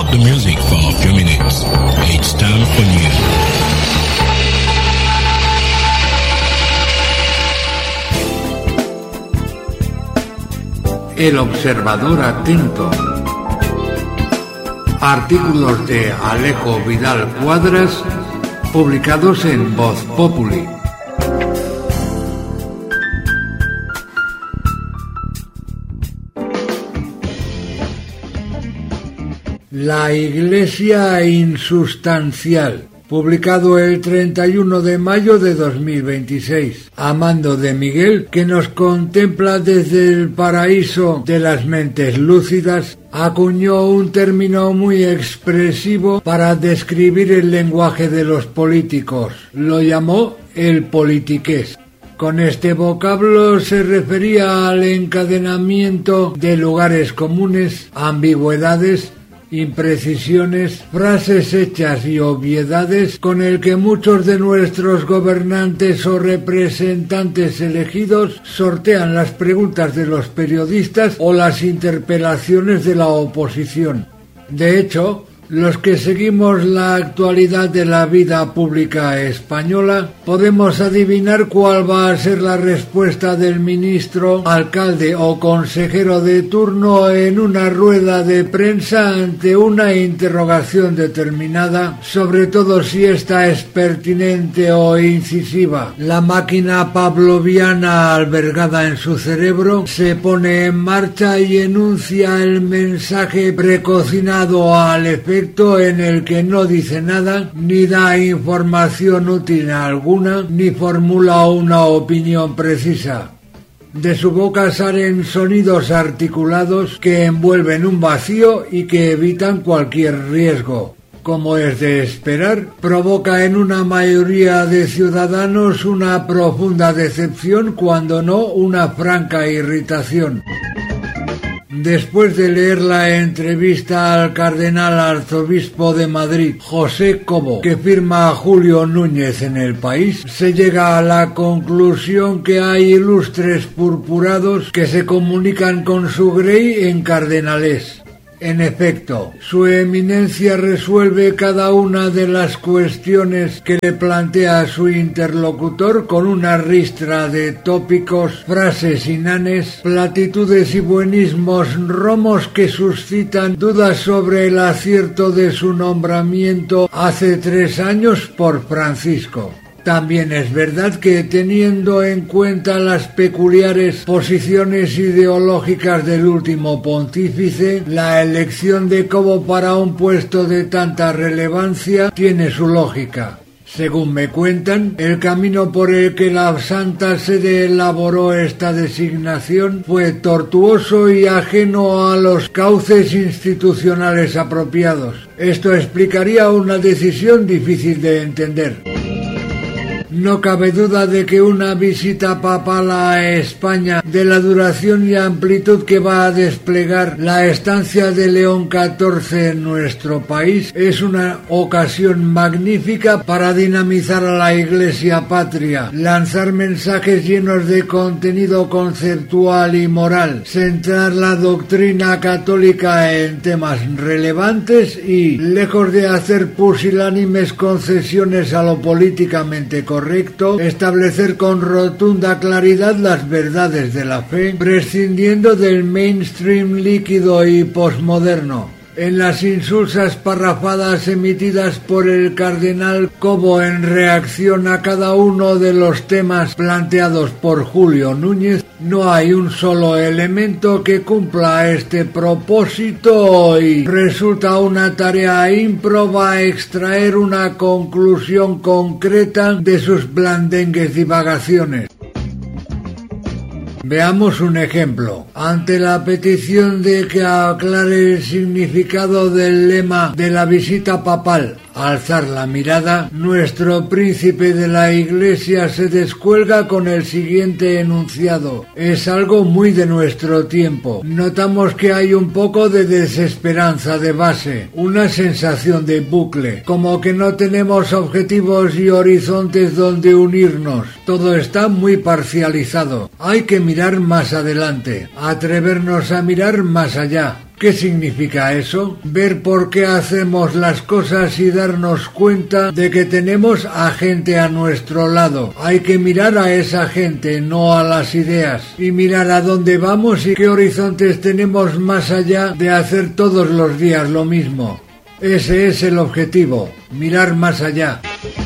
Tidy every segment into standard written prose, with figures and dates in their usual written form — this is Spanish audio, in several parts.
Stop the music for a few minutes. It's time for news. El Observador Atento. Artículos de Alejo Vidal Cuadras, publicados en Voz Populi. La Iglesia insustancial, publicado el 31 de mayo de 2026, a mando de Miguel, que nos contempla desde el paraíso de las mentes lúcidas, acuñó un término muy expresivo para describir el lenguaje de los políticos. Lo llamó el politiqués. Con este vocablo se refería al encadenamiento de lugares comunes, ambigüedades, imprecisiones, frases hechas y obviedades con el que muchos de nuestros gobernantes o representantes elegidos sortean las preguntas de los periodistas o las interpelaciones de la oposición. De hecho, los que seguimos la actualidad de la vida pública española podemos adivinar cuál va a ser la respuesta del ministro, alcalde o consejero de turno en una rueda de prensa ante una interrogación determinada, sobre todo si esta es pertinente o incisiva. La máquina pavloviana albergada en su cerebro se pone en marcha y enuncia el mensaje precocinado al efecto, en el que no dice nada, ni da información útil alguna, ni formula una opinión precisa. De su boca salen sonidos articulados que envuelven un vacío y que evitan cualquier riesgo. Como es de esperar, provoca en una mayoría de ciudadanos una profunda decepción, cuando no una franca irritación. Después de leer la entrevista al cardenal arzobispo de Madrid, José Cobo, que firma a Julio Núñez en El País, se llega a la conclusión que hay ilustres purpurados que se comunican con su grey en cardenalés. En efecto, su eminencia resuelve cada una de las cuestiones que le plantea a su interlocutor con una ristra de tópicos, frases inanes, platitudes y buenismos romos que suscitan dudas sobre el acierto de su nombramiento hace 3 años por Francisco. También es verdad que, teniendo en cuenta las peculiares posiciones ideológicas del último pontífice, la elección de Cobo para un puesto de tanta relevancia tiene su lógica. Según me cuentan, el camino por el que la Santa Sede elaboró esta designación fue tortuoso y ajeno a los cauces institucionales apropiados. Esto explicaría una decisión difícil de entender. No cabe duda de que una visita papal a España, de la duración y amplitud que va a desplegar la estancia de León XIV en nuestro país, es una ocasión magnífica para dinamizar a la Iglesia patria, lanzar mensajes llenos de contenido conceptual y moral, centrar la doctrina católica en temas relevantes y, lejos de hacer pusilánimes concesiones a lo políticamente correcto, establecer con rotunda claridad las verdades de la fe, prescindiendo del mainstream líquido y posmoderno. En las insulsas parrafadas emitidas por el cardenal Cobo en reacción a cada uno de los temas planteados por Julio Núñez, no hay un solo elemento que cumpla este propósito y resulta una tarea ímproba extraer una conclusión concreta de sus blandengues divagaciones. Veamos un ejemplo. Ante la petición de que aclare el significado del lema de la visita papal, alzar la mirada, nuestro príncipe de la Iglesia se descuelga con el siguiente enunciado. Es algo muy de nuestro tiempo. Notamos que hay un poco de desesperanza de base, una sensación de bucle, como que no tenemos objetivos y horizontes donde unirnos. Todo está muy parcializado. Hay que mirar más adelante, atrevernos a mirar más allá. ¿Qué significa eso? Ver por qué hacemos las cosas y darnos cuenta de que tenemos a gente a nuestro lado. Hay que mirar a esa gente, no a las ideas, y mirar a dónde vamos y qué horizontes tenemos más allá de hacer todos los días lo mismo. Ese es el objetivo, mirar más allá.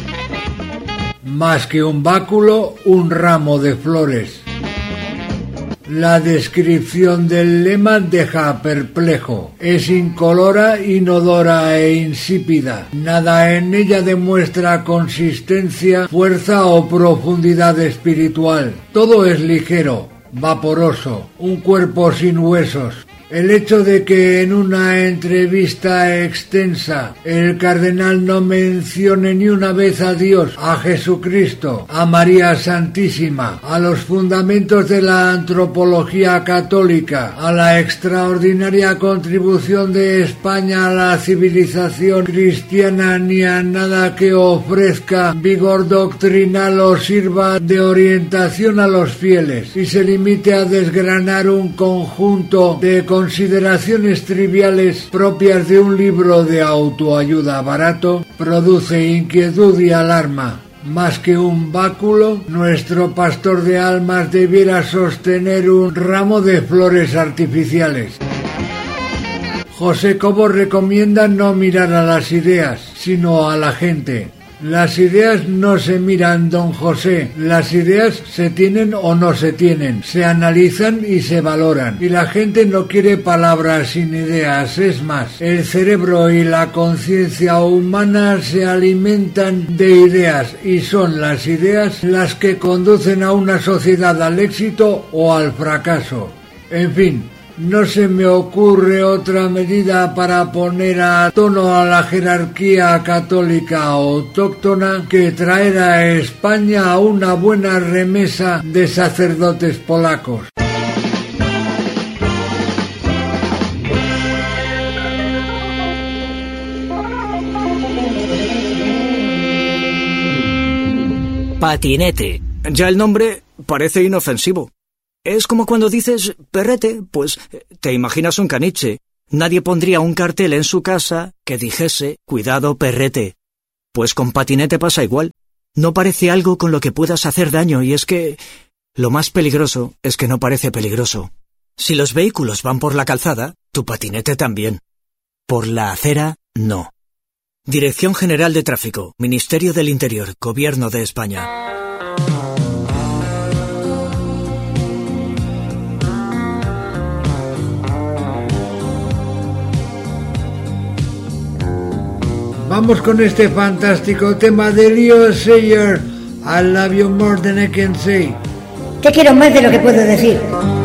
Más que un báculo, un ramo de flores. La descripción del lema deja perplejo. Es incolora, inodora e insípida. Nada en ella demuestra consistencia, fuerza o profundidad espiritual. Todo es ligero, vaporoso, un cuerpo sin huesos. El hecho de que en una entrevista extensa el cardenal no mencione ni una vez a Dios, a Jesucristo, a María Santísima, a los fundamentos de la antropología católica, a la extraordinaria contribución de España a la civilización cristiana ni a nada que ofrezca vigor doctrinal o sirva de orientación a los fieles, y se limite a desgranar un conjunto de consideraciones triviales propias de un libro de autoayuda barato, produce inquietud y alarma. Más que un báculo, nuestro pastor de almas debiera sostener un ramo de flores artificiales. José Cobo recomienda no mirar a las ideas, sino a la gente. Las ideas no se miran, don José. Las ideas se tienen o no se tienen, se analizan y se valoran. Y la gente no quiere palabras sin ideas, es más, el cerebro y la conciencia humana se alimentan de ideas y son las ideas las que conducen a una sociedad al éxito o al fracaso. En fin, no se me ocurre otra medida para poner a tono a la jerarquía católica autóctona que traer a España una buena remesa de sacerdotes polacos. Patinete. Ya el nombre parece inofensivo. Es como cuando dices perrete, pues te imaginas un caniche. Nadie pondría un cartel en su casa que dijese cuidado perrete. Pues con patinete pasa igual. No parece algo con lo que puedas hacer daño, y es que lo más peligroso es que no parece peligroso. Si los vehículos van por la calzada, tu patinete también. Por la acera, no. Dirección General de Tráfico, Ministerio del Interior, Gobierno de España. Vamos con este fantástico tema de Leo Sayer, I Love You More Than I Can Say. Te quiero más de lo que puedo decir.